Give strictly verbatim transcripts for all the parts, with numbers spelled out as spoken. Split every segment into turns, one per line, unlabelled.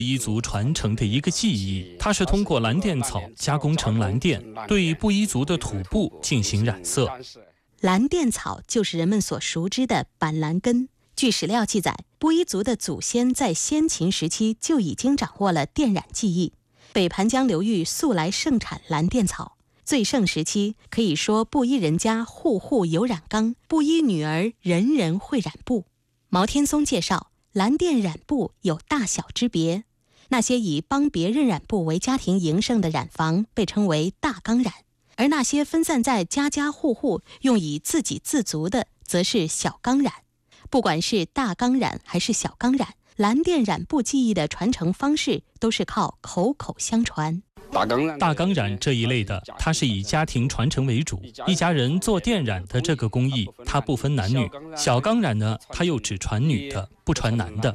布依族传承的一个技艺，它是通过蓝靛草加工成蓝靛，对布依族的土布进行染色。
蓝靛草就是人们所熟知的板蓝根。据史料记载，布依族的祖先在先秦时期就已经掌握了靛染技艺。北盘江流域素来盛产蓝靛草，最盛时期可以说布依人家户户有染缸，布依女儿人人会染布。毛天松介绍，蓝靛染布有大小之别，那些以帮别人染布为家庭营生的染坊被称为大缸染，而那些分散在家家户户用以自给自足的则是小缸染。不管是大缸染还是小缸染，蓝靛染布技艺的传承方式都是靠口口相传。
大缸染这一类的，它是以家庭传承为主，一家人做靛染的这个工艺，它不分男女。小缸染呢，它又只传女的，不传男的。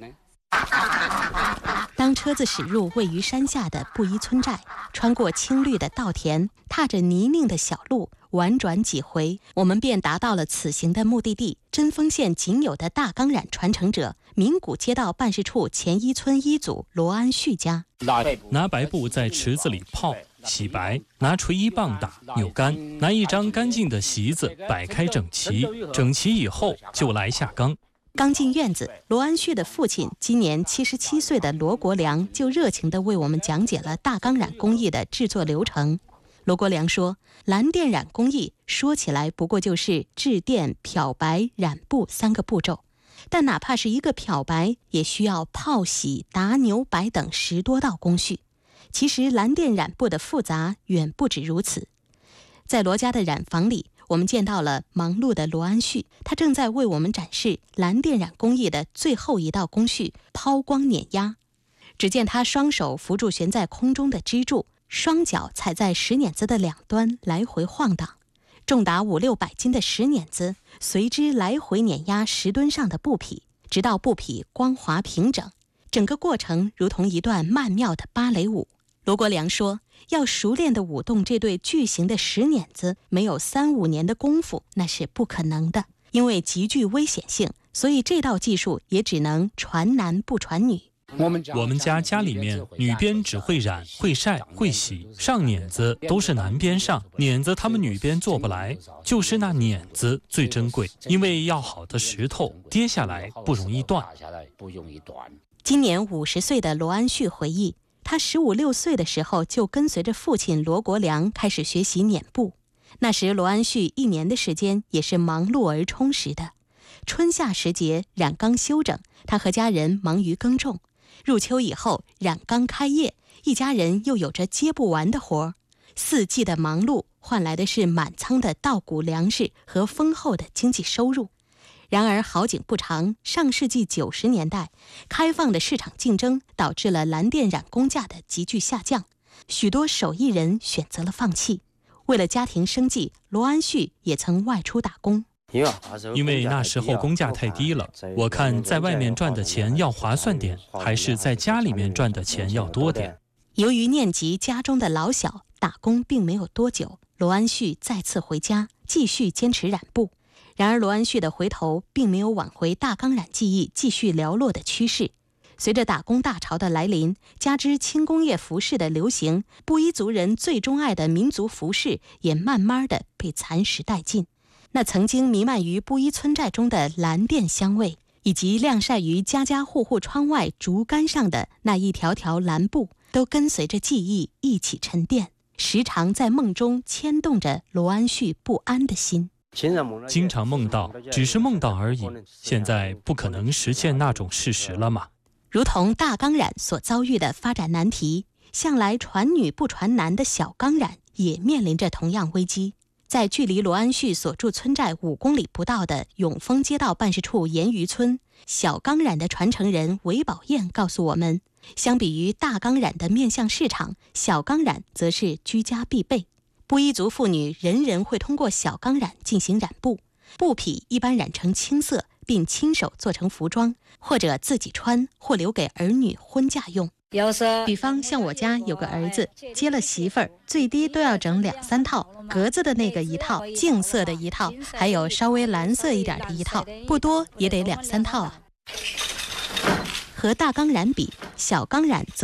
当车子驶入位于山下的布依村寨，穿过青绿的稻田，踏着泥泞的小路，婉转几回，我们便达到了此行的目的地——贞丰县仅有的大缸染传承者名古街道办事处前一村一组罗安旭家。
拿白布在池子里泡洗白，拿锤一棒打扭干，拿一张干净的席子摆开整齐，整齐以后就来下缸。
刚进院子，罗安旭的父亲今年七十七岁的罗国良就热情地为我们讲解了大缸染工艺的制作流程。罗国良说，蓝靛染工艺说起来不过就是制靛、漂白、染布三个步骤，但哪怕是一个漂白，也需要泡洗、打扭摆等十多道工序。其实蓝靛染布的复杂远不止如此。在罗家的染坊里，我们见到了忙碌的罗安旭，他正在为我们展示蓝靛染工艺的最后一道工序——抛光碾压。只见他双手扶住悬在空中的支柱，双脚踩在石碾子的两端来回晃荡，重达五六百斤的石碾子随之来回碾压石墩上的布匹，直到布匹光滑平整。整个过程如同一段曼妙的芭蕾舞。罗国良说，要熟练地舞动这对巨型的石碾子，没有三五年的功夫那是不可能的，因为极具危险性，所以这道技术也只能传男不传女。
我们家家里面女编只会染、会晒、会洗，上碾子都是男编上，碾子他们女编做不来，就是那碾子最珍贵，因为要好的石头跌下来不容易断。
今年五十岁的罗安旭回忆，他十五六岁的时候就跟随着父亲罗国良开始学习碾布。那时罗安旭一年的时间也是忙碌而充实的。春夏时节染缸休整，他和家人忙于耕种。入秋以后染缸开业，一家人又有着接不完的活儿。四季的忙碌换来的是满仓的稻谷粮食和丰厚的经济收入。然而好景不长，上世纪九十年代，开放的市场竞争导致了蓝靛染工价的急剧下降，许多手艺人选择了放弃。为了家庭生计，罗安旭也曾外出打工。
因为那时候工价太低了，我看在外面赚的钱要划算点，还是在家里面赚的钱要多点。
由于念及家中的老小，打工并没有多久，罗安旭再次回家，继续坚持染布。然而罗安旭的回头并没有挽回大缸染技艺继续寥落的趋势。随着打工大潮的来临，加之轻工业服饰的流行，布依族人最钟爱的民族服饰也慢慢的被蚕食殆尽。那曾经弥漫于布依村寨中的蓝靛香味，以及晾晒于家家户户窗外竹竿上的那一条条蓝布，都跟随着记忆一起沉淀，时常在梦中牵动着罗安旭不安的心。
经常梦到，只是梦到而已，现在不可能实现那种事实了嘛。
如同大缸染所遭遇的发展难题，向来传女不传男的小缸染也面临着同样危机。在距离罗安旭所住村寨五公里不到的永丰街道办事处盐余村，小缸染的传承人韦宝燕告诉我们，相比于大缸染的面向市场，小缸染则是居家必备。布依族妇女人人会通过小缸染进行染布，布匹一般染成青色，并亲手做成服装，或者自己穿，或留给儿女婚嫁用。比方像我家有个儿子接了媳妇儿，最低都要整两三套，格子的那个一套，净色的一套，还有稍微蓝色一点的一套，不多也得两三套啊。和大缸染比，小缸染则